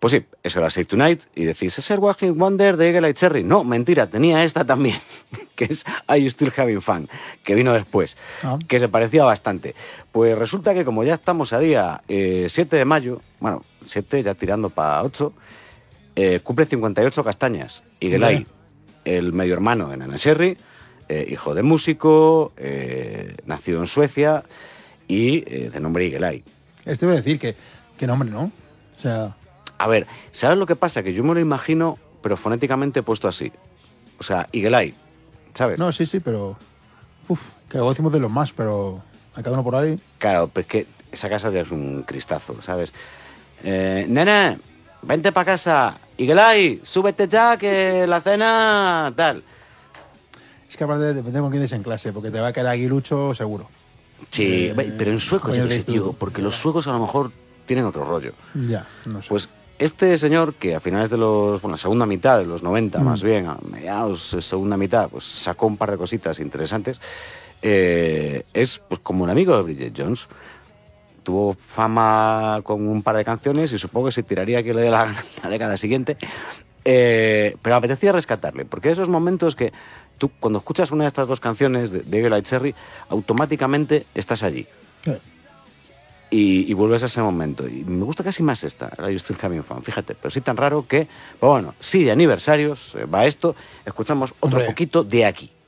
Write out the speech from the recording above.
Pues sí, eso era Save Tonight, y decís, ¿es el Walking Wonder de Eagle Eye Cherry? No, mentira, tenía esta también, que es Are You Still Having Fun, que vino después, que se parecía bastante. Pues resulta que como ya estamos a día 7 de mayo, bueno, 7 ya tirando para 8, cumple 58 castañas. Eagle Eye, el medio hermano de Nene Sherry, hijo de músico, nacido en Suecia y de nombre Eagle Eye. Esto iba a decir que nombre, ¿no? O sea... A ver, ¿sabes lo que pasa? Que yo me lo imagino, pero fonéticamente puesto así. O sea, Eagle Eye, ¿sabes? No, sí, pero... que luego decimos de los más, pero a cada uno por ahí... Claro, pues que esa casa ya es un cristazo, ¿sabes? Nene, vente para casa. Eagle Eye, súbete ya, que la cena... tal. Es que aparte depende con quién es en clase, porque te va a caer aguilucho seguro. Sí, pero en sueco yo qué sé, tío, porque los suecos a lo mejor tienen otro rollo. Ya, no sé. Pues este señor, que a finales de la segunda mitad de los 90, más bien, a mediados de segunda mitad, pues sacó un par de cositas interesantes, es pues como un amigo de Bridget Jones. Tuvo fama con un par de canciones y supongo que se tiraría aquí la década siguiente, pero me apetecía rescatarle, porque esos momentos que tú, cuando escuchas una de estas dos canciones de Eagle Eye Cherry, automáticamente estás allí. Y vuelves a ese momento. Y me gusta casi más esta, la You Still Having Fun, fíjate, pero sí tan raro que, pues bueno, sí, de aniversarios va esto, escuchamos otro poquito de aquí.